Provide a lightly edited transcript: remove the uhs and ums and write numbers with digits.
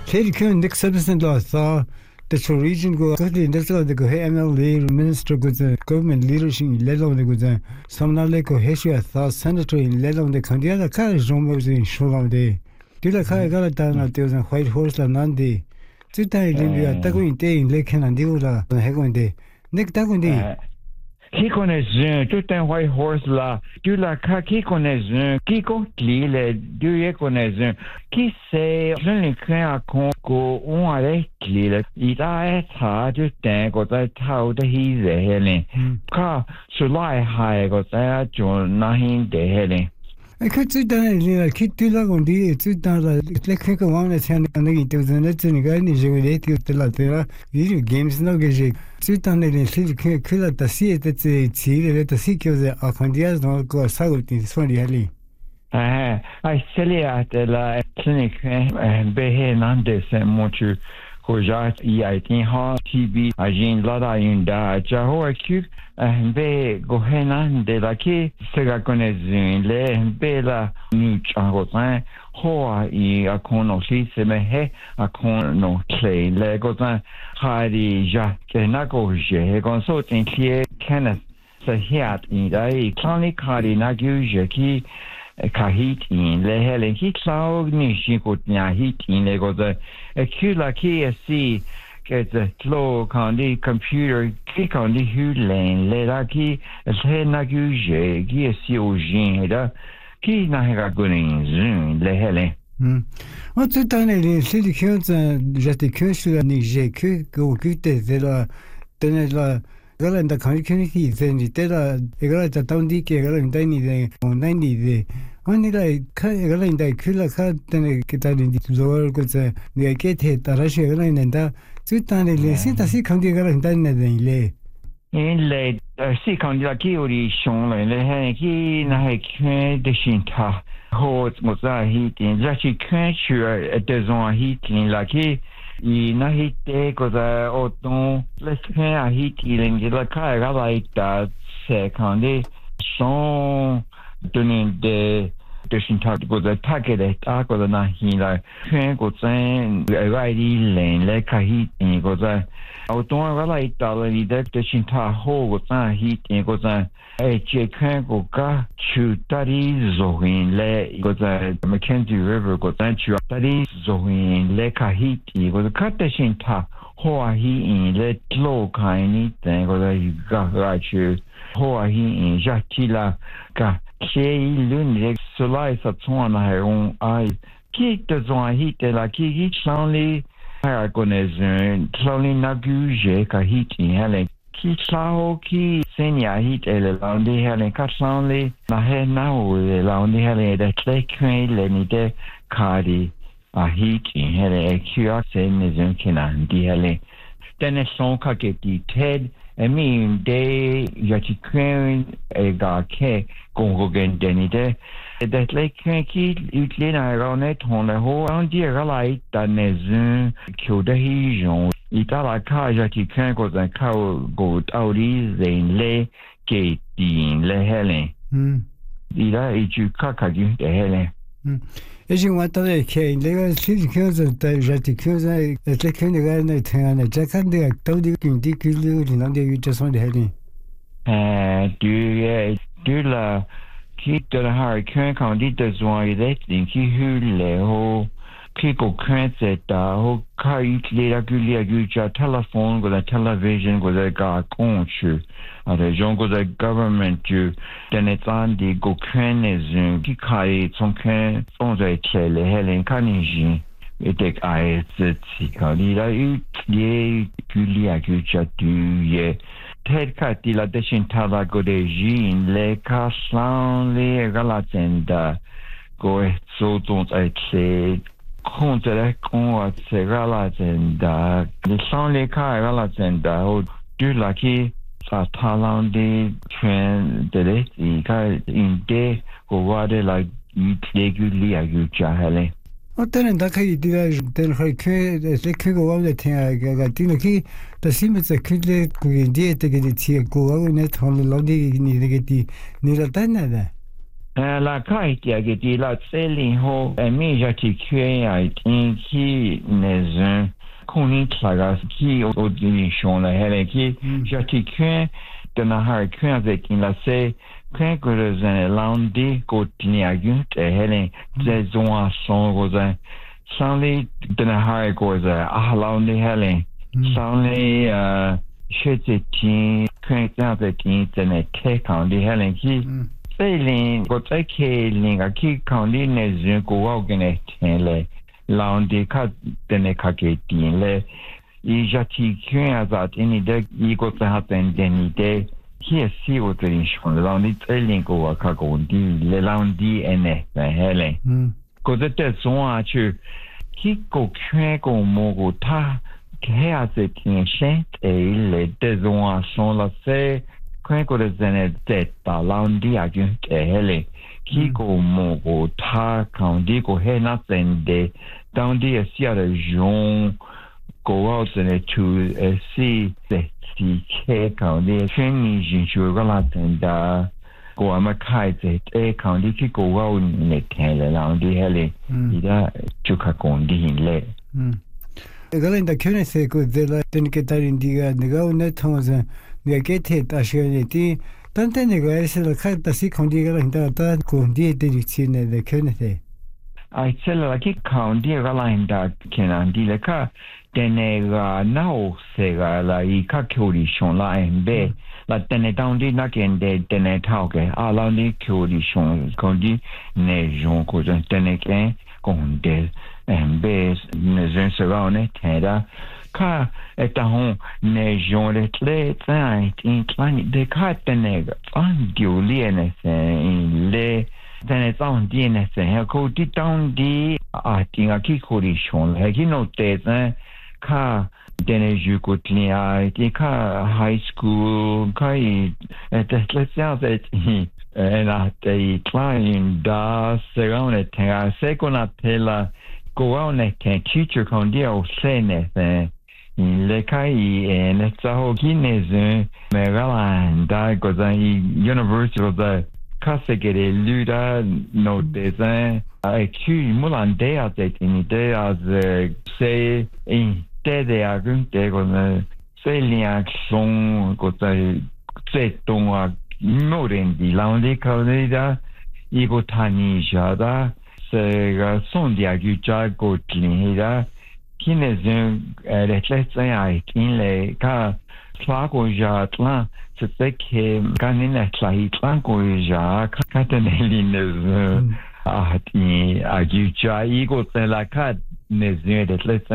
Lady Kun Nick Substance law saw the region go to the MLA minister with the government leadership led on the good some like Hessia thought senator in led on the Candiana carriage was in Sholom Day. Did I got it down at the White Horse and Nandi? Two times in the Dagoin Day in Lake and Dula on Hagon Day. Nick Dagon Day. Qui connaît tout un white horse là, tu la qui connaît qui compte les deux connaît qui sait je ne crains à qu'on on allait clé il a été tout un côté tao de his helen car cela est côté jo nahin de helen I could sit down and keep too long on the sit down like one at hand and it was an letting guy in the Latera. Video games no get sit down and kill at the sea that's a sea let the sea kills the Arcandias no go south in Swandy Alley. I sell at the clinic and Behe Nandes and Montu. Kojat EIT ha TB ajin lada yunda jaho akuk be gohenan de la ki sega konezin le be la nu changotan ho I akono si se me he akono clay le gotan hari ja kenako je gonso tin clear Kenneth se hiat in dai klani kari nagyuje ki kahit in le helen ki cloud ni shikot nya hit in le goza akula KSC get the flow kan the computer click on the hulen le la ki se nagyuje ki si ojin da ki na ga gunin zun le helen on tout en les sélections j'étais que sur ni j'ai que de la tenir la Galanda community then it era Galata town di che Galanda ni online di ogni dai Galanda kula katene kitani di zor cosa ne che te tarashi Galanda tutane le sita si county Galanda ne le in le si county la chi ori shon le chi na he kwe de shinta ho mo za hi tin ja chi kwe sure de zon hi tin la chi I nahite cosa oton le a hiti la cara laita se kandi son donin de shinta cosa takere ta cosa na hila kwen ko tsen ri len le ka hiti cosa oton laita le de shinta ho go tsa hiti cosa e che kwen ko ka chu tari zohin le cosa Mackenzie River go tsa chu tari zohin le ka hiti go ka te shinta ho a hi in le tlo kai ni te go ga chu ho a hi in ja tila ka che lun le solai sa tsona he on ai ki te zon hi te la ki chanli ha gonezun tlo na guje ka hiti hele ki sao ki senya hit ele laundi hele katsanli na he na o le laundi hele de tlekwe le ni de kari a hit hele qr sen ne kina di hele tene son ka ke di ted I mean de yati kwen e ga ke kongo gen deni de that like ki utlina ronet hon ho on di galai ta nezun kyo de hijon ita la ka yati kwen ko zan ka go tauri zen le ke din le helen ira e ju kaka gi de helen Et je m'attends que les sélections de j'articule et les candidats ne tiennent pas de acteurs qui dit que les noms des utilisations de Helen. Du la qui de la hurricane candidat zoilet qui hule ho qui ko crainte ho kai les réguliers ja téléphone ou la télévision ou la ga conchu à la jongo de government du denetan di go crainte qui kai son crainte on de tele helen kaniji et ai c'est quand il a eu les réguliers ja du ye ted kati la deshin tala go de jin le kasan le galatenda go so don't I say contre con a se galatenda le son le ka galatenda o du la ki sa talan de train de le ka in de go wade la régulier you jahale Otten da kai dira den hake le ke go wa le tin ga tin ki da sim se kile ku die te ge ti go wa ne thon lo di ni ge ti ni la ta na da la kai ti che ti la selling ho e mi già ti ai chi ne con il qui au diminution la hele qui già ti de na har avec la c'est quand que les landais continuent et hele des zones sont rosa sans les de na har goza landais hele sans les chez ti quand avec internet quand les hele qui Sailing got a killing a key county nezun go out in a tenle, landing cut the necakatin le. Ijati as at any day, you got to happen any day. Here see what the insurance landing trailing go a cago di, le landi and a helen. Cause it is one to Kiko Crago Mogo ta, Kaas it in shant a le desone son la say. Quand que les teta lundi a gün hele kiko mogo ta kandi ko hena sende dondi a sia de jon go out and to see the ke kandi fini jinju gala tenda go amakai te kandi kiko go ne tele lundi hele ida chuka kondi le Gala inda kyone se ko dela tenketarin diga nega ne thonza Negate assurity, tante negais la carta si condiga la condi dedicine de Kennedy. I tell la ki county line that can di le ka tenega now sega la I ka kyori shon la mbe la tene down di na ken de tene tauke ala ni kyori shon condi ne jon ko tene ken konde mbe ne zen serone tera Ka et hon ne jon le tle in tiny de kateneg on diolien in le then it's on DNS and go down the tinga ki corrishon he no te ka dene ju ko tlia ti ka high school kai et let's say that and at the client da serone te second tela go on a teacher con dio sene le kai en sa kinese Maryland da go the University of the Kasegere luda no design IQ mulande a te inite as say in te agun te go se liak son go se ton no rendi laundi kaudida igo tani jada se ga son dia guja go tinida kinezun let's ai in le ka Tlago ja tla se ke ganina tlai tlango ja katanelines ti agiucha igo la ka nezne de let's